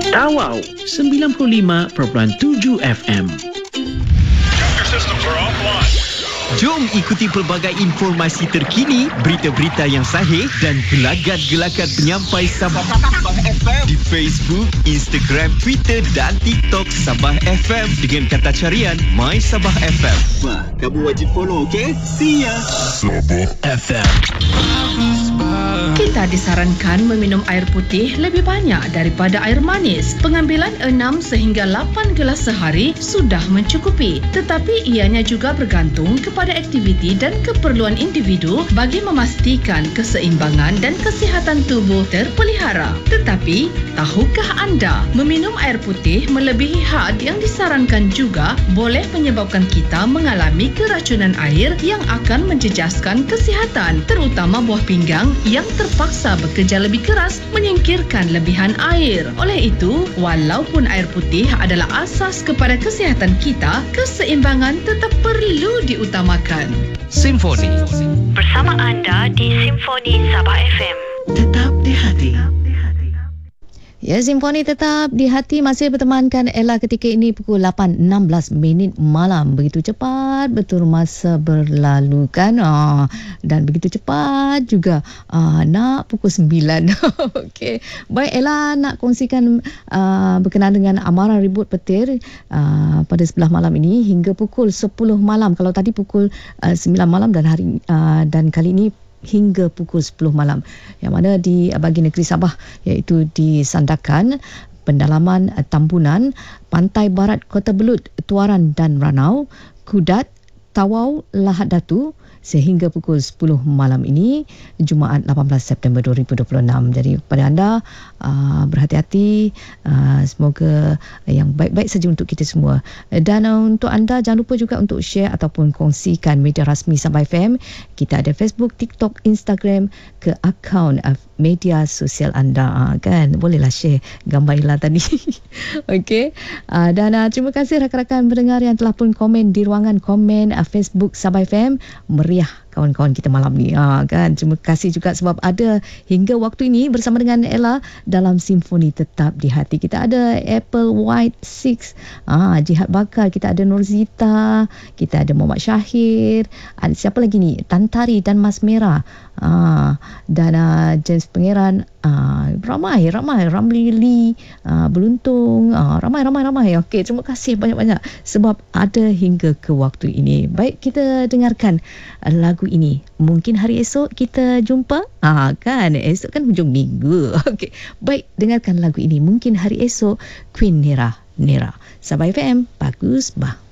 Tawau 95.7 FM. Jom ikuti pelbagai informasi terkini, berita-berita yang sahih dan gelagat-gelagat penyampai Sabah FM di Facebook, Instagram, Twitter dan TikTok Sabah FM dengan kata carian My Sabah FM. Wah, kamu wajib follow, okey? See ya. Sabah FM. Kita disarankan meminum air putih lebih banyak daripada air manis. Pengambilan 6 sehingga 8 gelas sehari sudah mencukupi. Tetapi ianya juga bergantung kepada aktiviti dan keperluan individu bagi memastikan keseimbangan dan kesihatan tubuh terpelihara. Tetapi, tahukah anda, meminum air putih melebihi had yang disarankan juga boleh menyebabkan kita mengalami keracunan air yang akan menjejaskan kesihatan, terutama buah pinggang yang terpaksa bekerja lebih keras menyingkirkan lebihan air. Oleh itu, walaupun air putih adalah asas kepada kesihatan kita, keseimbangan tetap perlu diutamakan. Simfoni bersama anda di Simfoni Sabah FM. Tetap di hati. Ya, Simfoni tetap di hati masih bertemankan Ella ketika ini pukul 8.16 malam. Begitu cepat betul masa berlalu kan. Dan begitu cepat juga nak pukul 9. Okey. Baik, Ella nak kongsikan berkenaan dengan amaran ribut petir pada sebelah malam ini hingga pukul 10 malam. Kalau tadi pukul 9 malam dan kali ini hingga pukul 10 malam, yang mana di bagi negeri Sabah, iaitu di Sandakan, Pendalaman, Tambunan, Pantai Barat Kota Belud, Tuaran dan Ranau, Kudat, Tawau, Lahad Datu sehingga pukul 10 malam ini, Jumaat 18 September 2026. Jadi kepada anda, berhati-hati, semoga yang baik-baik saja untuk kita semua. Dan untuk anda, jangan lupa juga untuk share ataupun kongsikan media rasmi Sabah FM. Kita ada Facebook, TikTok, Instagram ke akaun media sosial anda, kan? Bolehlah share gambar Ella tadi. Okey. Dan terima kasih rakan-rakan pendengar yang telah pun komen di ruangan komen Facebook Sabah FM. Meriah kawan-kawan kita malam ni, kan? Terima kasih juga sebab ada hingga waktu ini bersama dengan Ella dalam Simfoni Tetap di Hati. Kita ada Apple White 6, Jihad Bakar, kita ada Nurzita, kita ada Muhammad Syahir, ada siapa lagi ni, Tantari dan Mas Merah, dan James Pangeran, ramai Ramli Lee, Beruntung, ramai. Okey, terima kasih banyak-banyak sebab ada hingga ke waktu ini. Baik, kita dengarkan lagu ini. Mungkin hari esok kita jumpa, kan? Esok kan hujung minggu. Okey, baik, dengarkan lagu ini. Mungkin hari esok, Queen Nera. Sabah FM, bagus bah.